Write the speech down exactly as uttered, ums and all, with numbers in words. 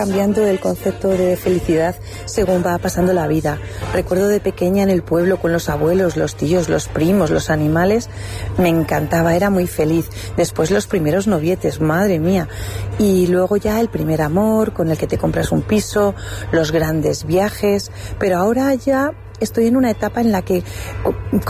Cambiando el concepto de felicidad según va pasando la vida. Recuerdo de pequeña en el pueblo con los abuelos, los tíos, los primos, los animales. Me encantaba, era muy feliz. Después los primeros novietes, madre mía. Y luego ya el primer amor con el que te compras un piso, los grandes viajes. Pero ahora ya estoy en una etapa en la que